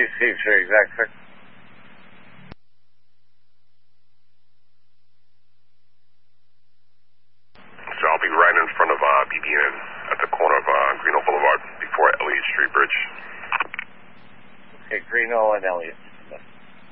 received, sir. Exact, sir. So I'll be right in front of BBN at the corner of Greeno Boulevard before Elliott Street Bridge. Okay, Greeno and Elliott.